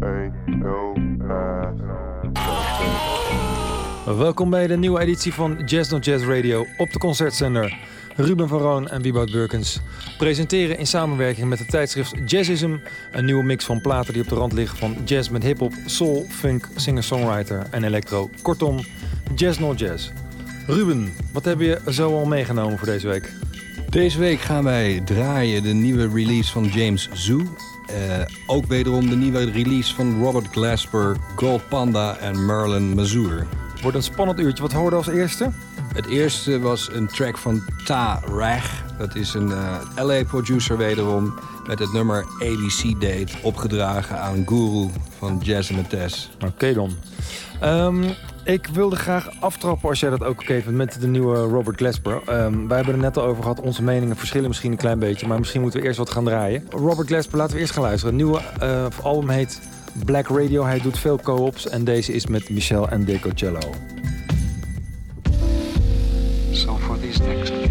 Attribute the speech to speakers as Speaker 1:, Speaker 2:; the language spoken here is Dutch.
Speaker 1: Welkom bij de nieuwe editie van Jazz Not Jazz Radio op de Concertzender. Ruben van Roon en Wieboud Burkens presenteren in samenwerking met het tijdschrift Jazzism een nieuwe mix van platen die op de rand liggen van jazz met hiphop, soul, funk, singer-songwriter en electro. Kortom, Jazz Not Jazz. Ruben, wat heb je zo al meegenomen voor deze week?
Speaker 2: Deze week gaan wij draaien de nieuwe release van James Zhu. Ook wederom de nieuwe release van Robert Glasper, Gold Panda en Merlin Mazur.
Speaker 1: Wordt een spannend uurtje. Wat hoorde we als eerste?
Speaker 2: Het eerste was een track van Ta Rag. Dat is een LA-producer wederom met het nummer ABC Date opgedragen aan Guru van Jazz & Tess.
Speaker 1: Oké dan. Ik wilde graag aftrappen, als jij dat ook oké vindt, met de nieuwe Robert Glasper. Wij hebben er net al over gehad, onze meningen verschillen misschien een klein beetje, maar misschien moeten we eerst wat gaan draaien. Robert Glasper, laten we eerst gaan luisteren. Het nieuwe album heet Black Radio. Hij doet veel co-ops en deze is met Michel en Decocello.
Speaker 3: So for these next